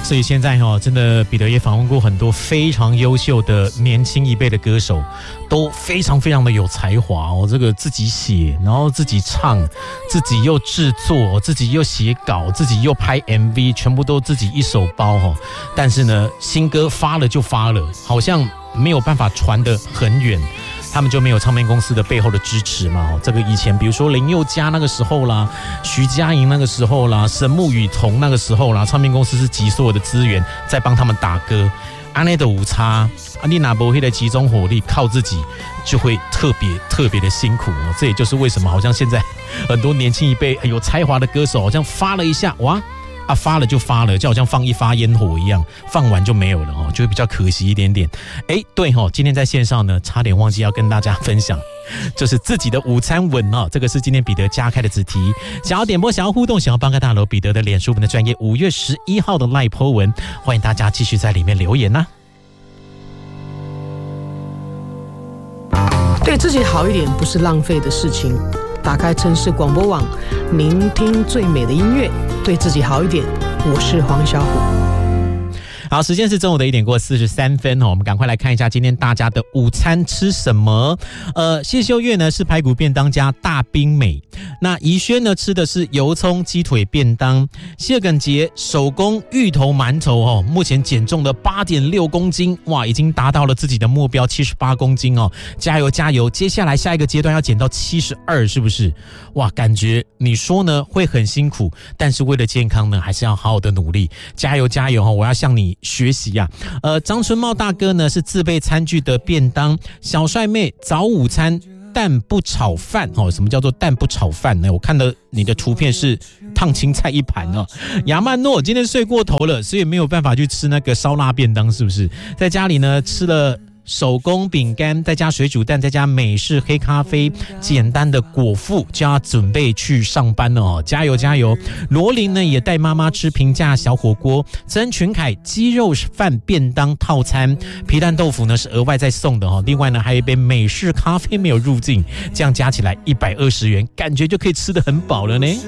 所以现在真的彼得也访问过很多非常优秀的年轻一辈的歌手，都非常非常的有才华哦。这个自己写，然后自己唱，自己又制作，自己又写稿，自己又拍 MV， 全部都自己一手包哦。但是呢，新歌发了就发了，好像没有办法传得很远。他们就没有唱片公司的背后的支持嘛？这个以前比如说林宥嘉那个时候啦，徐佳莹那个时候啦，神木雨桐那个时候啦，唱片公司是集所有的资源在帮他们打歌。安内的误差，你拿不回的集中火力，靠自己就会特别的辛苦哦。这也就是为什么好像现在很多年轻一辈有才华的歌手，好像发了一下哇。发了就发了，就好像放一发烟火一样，放完就没有了哦，就会比较可惜一点点。对哦，今天在线上呢，差点忘记要跟大家分享，就是自己的午餐文哦。这个是今天彼得加开的子题，想要点播、想要互动、想要帮个大楼，彼得的脸书文的专业5月11号的 LINE po 文，欢迎大家继续在里面留言呐。 对自己好一点不是浪费的事情。打开城市广播网，聆听最美的音乐，对自己好一点。我是黄小琥。 好，时间是中午的1点过43分哦，我们赶快来看一下今天大家的午餐吃什么。谢秀月呢是排骨便当加大冰美，那怡轩呢吃的是油葱鸡腿便当，谢耿杰手工芋头馒头哦，目前减重了8.6公斤，哇，已经达到了自己的目标78公斤哦，加油加油！接下来下一个阶段要减到72，是不是？哇，感觉你说呢会很辛苦，但是为了健康呢，还是要好好的努力，加油加油哦！我要向你学习呀。张春茂大哥呢是自备餐具的便当，小帅妹早午餐蛋不炒饭哦。什么叫做蛋不炒饭呢？我看到你的图片是烫青菜一盘哦。亚曼诺今天睡过头了，所以没有办法去吃那个烧腊便当，是不是？在家里呢吃了手工饼干，再加水煮蛋，再加美式黑咖啡，简单的果腹就要准备去上班了哦！加油加油！罗琳呢也带妈妈吃平价小火锅，曾群凯鸡肉饭便当套餐，皮蛋豆腐呢是额外再送的哦。另外呢还有一杯美式咖啡没有入境，这样加起来120元，感觉就可以吃得很饱了呢。